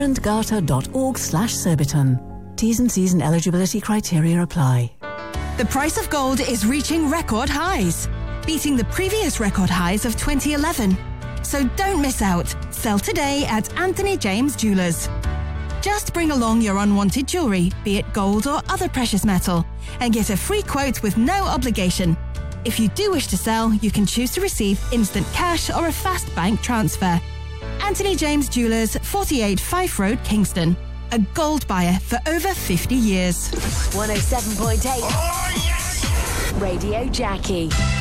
Garter.org/Surbiton. T's and C's and eligibility criteria apply. The price of gold is reaching record highs, beating the previous record highs of 2011. So don't miss out. Sell today at Anthony James Jewelers. Just bring along your unwanted jewellery, be it gold or other precious metal, and get a free quote with no obligation. If you do wish to sell, you can choose to receive instant cash or a fast bank transfer. Anthony James Jewelers, 48 Fife Road, Kingston. A gold buyer for over 50 years. 107.8 Radio Jackie.